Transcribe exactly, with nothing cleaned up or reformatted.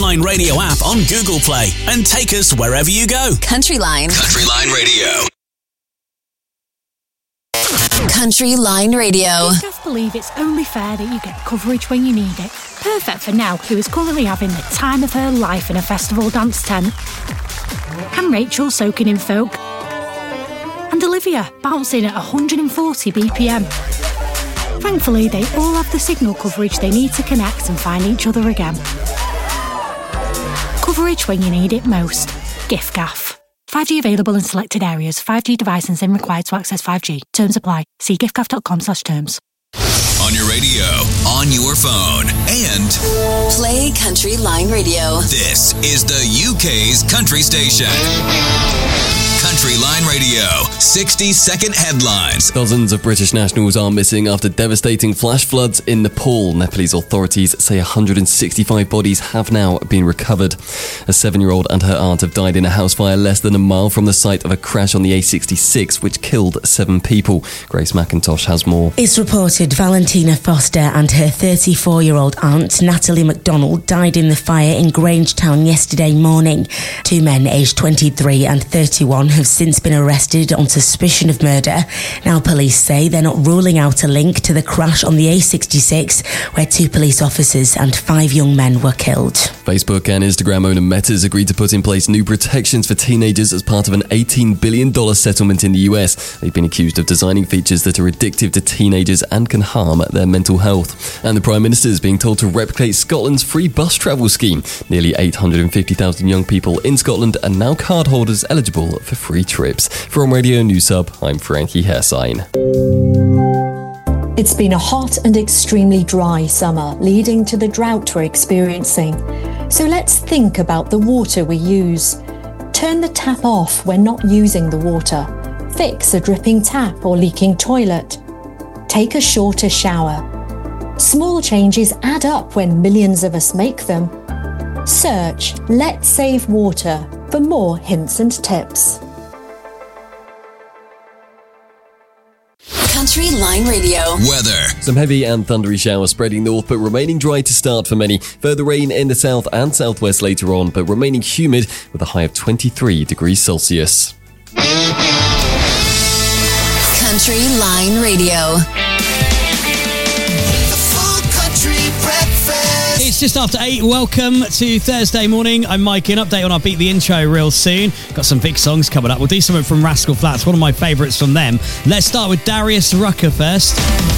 Line Radio app on Google Play and take us wherever you go. Country Line. Country Line Radio. Country Line Radio. You just believe it's only fair that you get coverage when you need it. Perfect for Nell, who is currently having the time of her life in a festival dance tent. And Rachel soaking in folk. And Olivia bouncing at one hundred forty B P M. Thankfully, they all have the signal coverage they need to connect and find each other again. Coverage when you need it most. giffgaff. five G available in selected areas. five G device and SIM required to access five G. Terms apply. See giffgaff.com slash terms. On your radio, on your phone, and Play Country Line Radio. This is the U K's country station. Country Line Radio, sixty second headlines. Dozens of British nationals are missing after devastating flash floods in Nepal. Nepalese authorities say one hundred sixty-five bodies have now been recovered. A seven-year-old and her aunt have died in a house fire less than a mile from the site of a crash on the A sixty-six, which killed seven people. Grace McIntosh has more. It's reported Valentina Foster and her thirty-four-year-old aunt, Natalie MacDonald, died in the fire in Grangetown yesterday morning. Two men aged twenty-three and thirty-one have since been arrested on suspicion of murder. Now police say they're not ruling out a link to the crash on the A sixty-six, where two police officers and five young men were killed. Facebook and Instagram owner Meta has agreed to put in place new protections for teenagers as part of an eighteen billion dollars settlement in the U S. They've been accused of designing features that are addictive to teenagers and can harm their mental health. And the Prime Minister is being told to replicate Scotland's free bus travel scheme. Nearly eight hundred fifty thousand young people in Scotland are now cardholders eligible for free trips. From Radio News Hub, I'm Frankie Hairsine. It's been a hot and extremely dry summer, leading to the drought we're experiencing. So let's think about the water we use. Turn the tap off when not using the water. Fix a dripping tap or leaking toilet. Take a shorter shower. Small changes add up when millions of us make them. Search Let's Save Water for more hints and tips. Country Line Radio. Weather. Some heavy and thundery showers spreading north, but remaining dry to start for many. Further rain in the south and southwest later on, but remaining humid with a high of twenty-three degrees Celsius. Country Line Radio. It's just after eight. Welcome to Thursday morning. I'm Mike. An update on our Beat the Intro real soon. Got some big songs coming up. We'll do something from Rascal Flatts, one of my favourites from them. Let's start with Darius Rucker first.